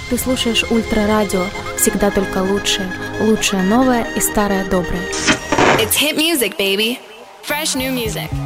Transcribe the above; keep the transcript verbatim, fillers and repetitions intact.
Ты слушаешь Ультрарадио. Всегда только лучшее. Лучшее новое и старое доброе. It's hit music, baby. Fresh new music.